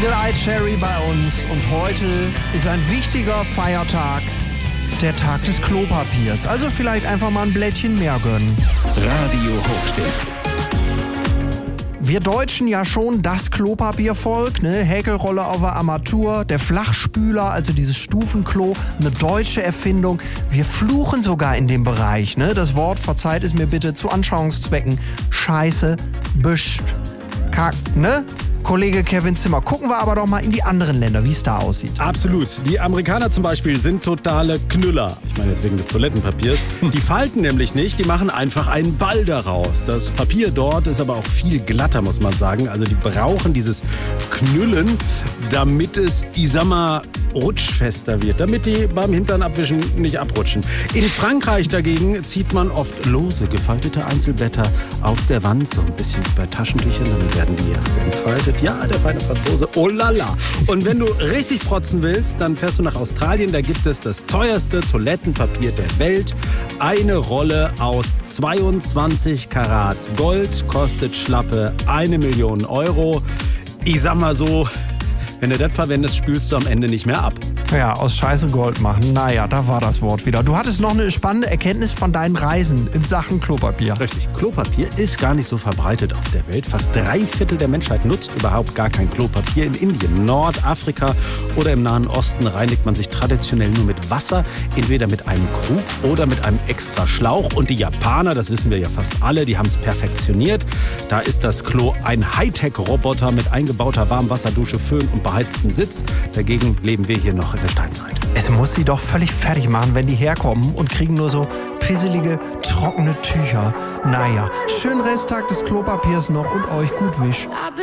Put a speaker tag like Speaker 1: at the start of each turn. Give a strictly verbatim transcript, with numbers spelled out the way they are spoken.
Speaker 1: Eagle Eye Cherry bei uns und heute ist ein wichtiger Feiertag, der Tag des Klopapiers. Also vielleicht einfach mal ein Blättchen mehr gönnen.
Speaker 2: Radio Hochstift.
Speaker 1: Wir Deutschen ja schon das Klopapiervolk, ne? Häkelrolle auf der Armatur, der Flachspüler, also dieses Stufenklo, eine deutsche Erfindung. Wir fluchen sogar in dem Bereich, ne? Das Wort, verzeiht es mir bitte zu Anschauungszwecken, Scheiße, Büsch, Kack, ne? Kollege Kevin Zimmer. Gucken wir aber doch mal in die anderen Länder, wie es da aussieht.
Speaker 3: Absolut. Die Amerikaner zum Beispiel sind totale Knüller. Ich meine jetzt wegen des Toilettenpapiers. Die falten nämlich nicht, die machen einfach einen Ball daraus. Das Papier dort ist aber auch viel glatter, muss man sagen. Also die brauchen dieses Knüllen, damit es, ich sag mal, rutschfester wird, damit die beim Hintern abwischen nicht abrutschen. In Frankreich dagegen zieht man oft lose gefaltete Einzelblätter aus der Wand, so ein bisschen wie bei Taschentüchern, dann werden die erst entfaltet. Ja, der feine Franzose, oh la la. Und wenn du richtig protzen willst, dann fährst du nach Australien, da gibt es das teuerste Toilettenpapier der Welt. Eine Rolle aus zweiundzwanzig Karat Gold kostet schlappe eine Million Euro. Ich sag mal so, wenn du das verwendest, spülst du am Ende nicht mehr ab.
Speaker 1: Ja, aus Scheiße Gold machen. Naja, da war das Wort wieder. Du hattest noch eine spannende Erkenntnis von deinen Reisen in Sachen Klopapier.
Speaker 3: Richtig, Klopapier ist gar nicht so verbreitet auf der Welt. Fast drei Viertel der Menschheit nutzt überhaupt gar kein Klopapier. In Indien, Nordafrika oder im Nahen Osten reinigt man sich traditionell nur mit Wasser, entweder mit einem Krug oder mit einem extra Schlauch. Und die Japaner, das wissen wir ja fast alle, die haben es perfektioniert. Da ist das Klo ein Hightech-Roboter mit eingebauter Warmwasserdusche, Föhn und beheizten Sitz. Dagegen leben wir hier noch in der Steinzeit.
Speaker 1: Es muss sie doch völlig fertig machen, wenn die herkommen und kriegen nur so pisselige, trockene Tücher. Naja, schönen Resttag des Klopapiers noch und euch gut Wisch.